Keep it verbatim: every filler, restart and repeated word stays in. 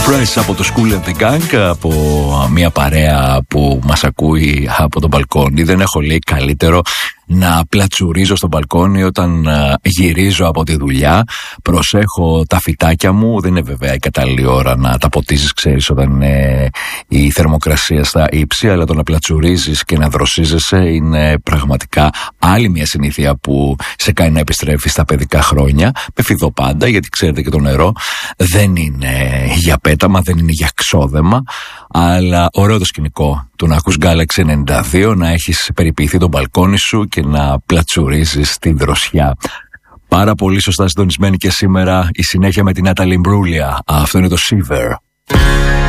Fresh από το School and the Gang, από μια παρέα που μας ακούει από το μπαλκόνι. Δεν έχω, λέει, καλύτερο να πλατσουρίζω στο μπαλκόνι όταν γυρίζω από τη δουλειά. Προσέχω τα φυτάκια μου. Δεν είναι βέβαια η κατάλληλη ώρα να τα ποτίζεις, ξέρεις, όταν είναι η θερμοκρασία στα ύψη, αλλά το να πλατσουρίζεις και να δροσίζεσαι είναι πραγματικά άλλη μια συνήθεια που σε κάνει να επιστρέφεις στα παιδικά χρόνια. Με φιδώ πάντα, γιατί ξέρετε και το νερό δεν είναι για πέταμα, δεν είναι για ξόδεμα, αλλά ωραίο το σκηνικό του να ακούς Galaxy ενενήντα δύο, να έχεις περιποιηθεί το μπαλκόνι σου και να πλατσουρίζεις την δροσιά. Πάρα πολύ σωστά συντονισμένη και σήμερα η συνέχεια με την Natalie Imbruglia. Αυτό είναι το Shiver.